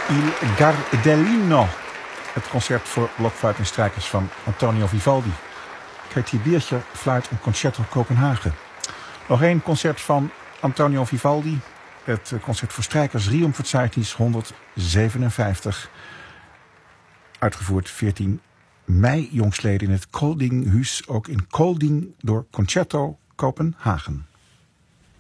Il Gardellino. Het concert voor blokfluit en strijkers van Antonio Vivaldi. Katie Biertje fluit een Concerto Kopenhagen. Nog één concert van Antonio Vivaldi. Het concert voor strijkers Riomfortsaitis 157. Uitgevoerd 14 mei jongstleden in het Koldinghuis. Ook in Kolding door Concerto Kopenhagen.